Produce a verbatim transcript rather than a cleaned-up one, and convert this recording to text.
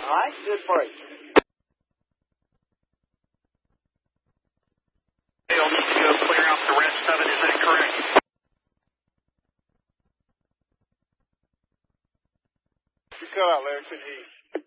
right, good break. They'll need to go clear out the rest of it. Is that correct? You cut out, Larry. Couldn't hear you.